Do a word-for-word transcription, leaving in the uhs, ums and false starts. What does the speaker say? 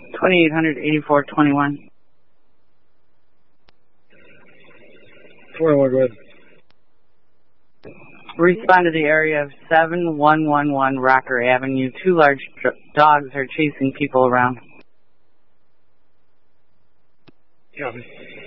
twenty-eight hundred, eighty-four twenty-one. Forward with. Respond to the area of seven one one one Rocker Avenue. Two large dogs are chasing people around. Copy.